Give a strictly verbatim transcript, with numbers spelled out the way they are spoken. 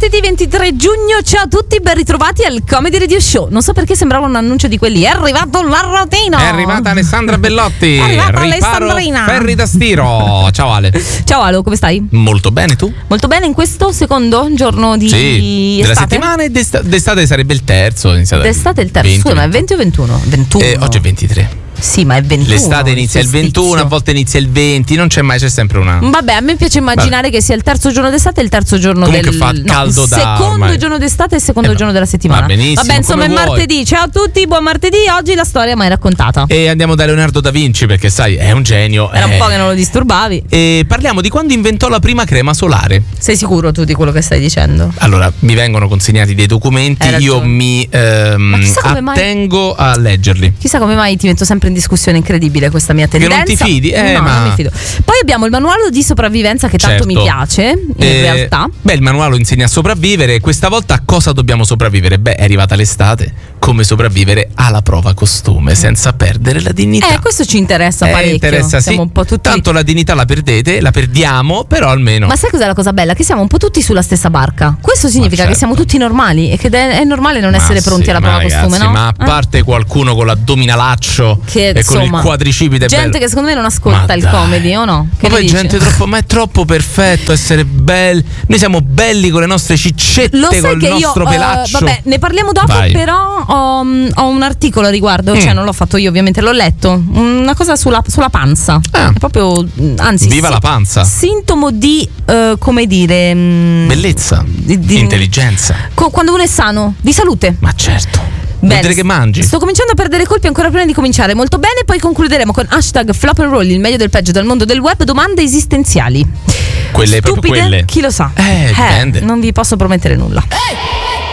martedì ventitré giugno, ciao a tutti, ben ritrovati al Comedy Radio Show. Non so perché sembrava un annuncio di quelli. È arrivato l'Arrotino. È arrivata Alessandra Bellotti. È arrivata Riparo Alessandrina. Ferri da Stiro. Ciao Ale. Ciao Ale, come stai? Molto bene, tu? Molto bene in questo secondo giorno di sì, estate? della settimana e d'esta- d'estate sarebbe il terzo. D'estate il terzo, scusa, ma è venti o ventuno? ventuno. Eh, oggi è ventitré. Sì, ma è ventuno. L'estate inizia il ventuno, a volte inizia il venti, non c'è mai, c'è sempre una. Vabbè, a me piace immaginare Vabbè. che sia il terzo giorno d'estate e il terzo giorno Comunque del fa caldo no, il da secondo ormai. giorno d'estate e il secondo eh giorno della settimana. Va benissimo. Vabbè, insomma, è vuoi. martedì. Ciao a tutti, buon martedì. Oggi la storia mai raccontata. E andiamo da Leonardo da Vinci, perché sai, è un genio. Era eh. un po' che non lo disturbavi. E parliamo di quando inventò la prima crema solare. Sei sicuro tu di quello che stai dicendo? Allora, mi vengono consegnati dei documenti, io mi ehm, attengo mai... a leggerli. Chissà come mai ti metto sempre in discussione, incredibile questa mia tendenza. Che non ti fidi? Eh, no, ma... non mi fido. Poi abbiamo il manuale di sopravvivenza che tanto certo. mi piace, in eh, realtà. Beh, il manuale insegna a sopravvivere. Questa volta a cosa dobbiamo sopravvivere? Beh, è arrivata l'estate. Come sopravvivere alla prova costume senza perdere la dignità. Eh, questo ci interessa eh, parecchio. Interessa, siamo sì. un po' tutti... Tanto la dignità la perdete, la perdiamo, però almeno. Ma sai cos'è la cosa bella? Che siamo un po' tutti sulla stessa barca. Questo significa certo. che siamo tutti normali e che è normale non ma essere sì, pronti alla prova ragazzi, costume, no? Ma a parte eh? qualcuno con l'addominalaccio che, e insomma, con il quadricipite gente bello. che secondo me non ascolta ma il dai. comedy, o no? Che ma poi dici? gente troppo, ma è troppo perfetto essere belli. Noi siamo belli con le nostre ciccette, Lo sai con che il nostro io, pelaccio. Uh, vabbè, ne parliamo dopo. Vai. Però ho, ho un articolo a riguardo, mm. cioè non l'ho fatto io, ovviamente, l'ho letto. Una cosa sulla, sulla panza. Ah. È proprio, anzi, viva sì, la panza. Sintomo di, uh, come dire, mh, bellezza, di, di, intelligenza. Co- quando uno è sano, di salute. Ma certo. Bene, vuol dire che mangi. Sto cominciando a perdere colpi ancora prima di cominciare. Molto bene, poi concluderemo con hashtag flop and roll, il meglio del peggio del mondo del web, domande esistenziali. Quelle Stupide, proprio quelle. chi lo sa? Eh, dipende. Non vi posso promettere nulla. Hey!